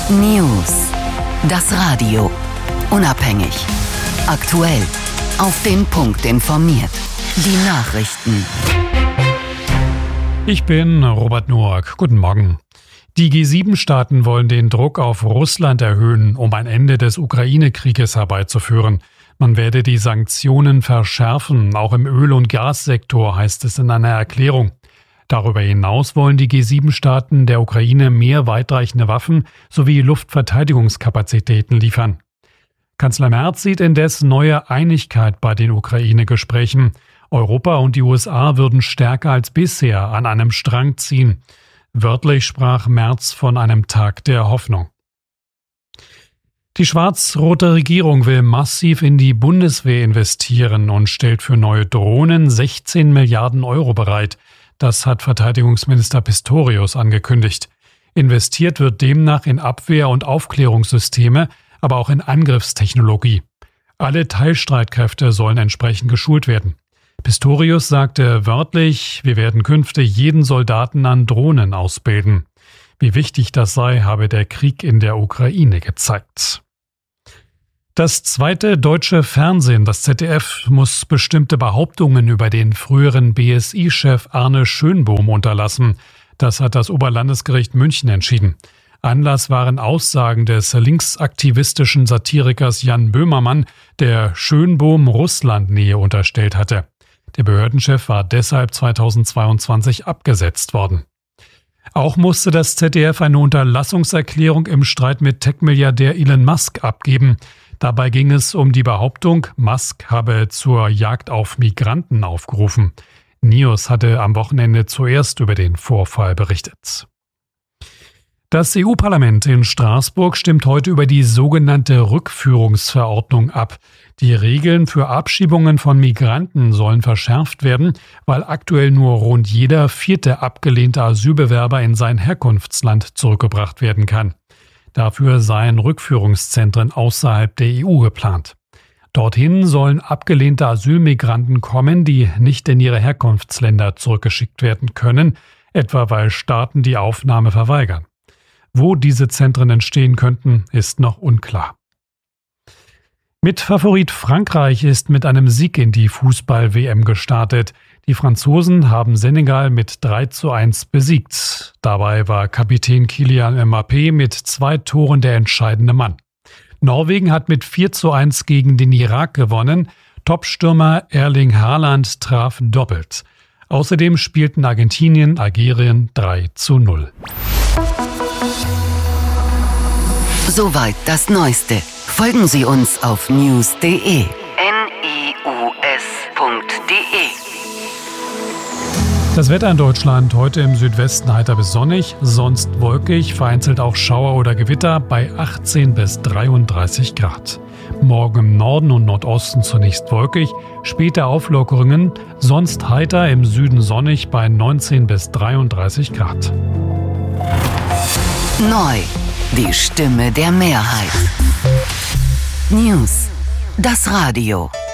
News. Das Radio. Unabhängig. Aktuell. Auf den Punkt informiert. Die Nachrichten. Ich bin Robert Noack. Guten Morgen. Die G7-Staaten wollen den Druck auf Russland erhöhen, um ein Ende des Ukraine-Krieges herbeizuführen. Man werde die Sanktionen verschärfen, auch im Öl- und Gassektor, heißt es in einer Erklärung. Darüber hinaus wollen die G7-Staaten der Ukraine mehr weitreichende Waffen sowie Luftverteidigungskapazitäten liefern. Kanzler Merz sieht indes neue Einigkeit bei den Ukraine-Gesprächen. Europa und die USA würden stärker als bisher an einem Strang ziehen. Wörtlich sprach Merz von einem Tag der Hoffnung. Die schwarz-rote Regierung will massiv in die Bundeswehr investieren und stellt für neue Drohnen 16 Milliarden Euro bereit. Das hat Verteidigungsminister Pistorius angekündigt. Investiert wird demnach in Abwehr- und Aufklärungssysteme, aber auch in Angriffstechnologie. Alle Teilstreitkräfte sollen entsprechend geschult werden. Pistorius sagte wörtlich, wir werden künftig jeden Soldaten an Drohnen ausbilden. Wie wichtig das sei, habe der Krieg in der Ukraine gezeigt. Das zweite deutsche Fernsehen, das ZDF, muss bestimmte Behauptungen über den früheren BSI-Chef Arne Schönbohm unterlassen. Das hat das Oberlandesgericht München entschieden. Anlass waren Aussagen des linksaktivistischen Satirikers Jan Böhmermann, der Schönbohm Russlandnähe unterstellt hatte. Der Behördenchef war deshalb 2022 abgesetzt worden. Auch musste das ZDF eine Unterlassungserklärung im Streit mit Tech-Milliardär Elon Musk abgeben. Dabei ging es um die Behauptung, Musk habe zur Jagd auf Migranten aufgerufen. NEOS hatte am Wochenende zuerst über den Vorfall berichtet. Das EU-Parlament in Straßburg stimmt heute über die sogenannte Rückführungsverordnung ab. Die Regeln für Abschiebungen von Migranten sollen verschärft werden, weil aktuell nur rund jeder vierte abgelehnte Asylbewerber in sein Herkunftsland zurückgebracht werden kann. Dafür seien Rückführungszentren außerhalb der EU geplant. Dorthin sollen abgelehnte Asylmigranten kommen, die nicht in ihre Herkunftsländer zurückgeschickt werden können, etwa weil Staaten die Aufnahme verweigern. Wo diese Zentren entstehen könnten, ist noch unklar. Mitfavorit Frankreich ist mit einem Sieg in die Fußball-WM gestartet. Die Franzosen haben Senegal mit 3:1 besiegt. Dabei war Kapitän Kylian Mbappé mit 2 Toren der entscheidende Mann. Norwegen hat mit 4:1 gegen den Irak gewonnen. Topstürmer Erling Haaland traf doppelt. Außerdem spielten Argentinien, Algerien 3:0. Soweit das Neueste. Folgen Sie uns auf news.de. news.de. Das Wetter in Deutschland heute im Südwesten heiter bis sonnig, sonst wolkig, vereinzelt auch Schauer oder Gewitter bei 18 bis 33 Grad. Morgen im Norden und Nordosten zunächst wolkig, später Auflockerungen, sonst heiter, im Süden sonnig bei 19 bis 33 Grad. Neu. Die Stimme der Mehrheit. News. Das Radio.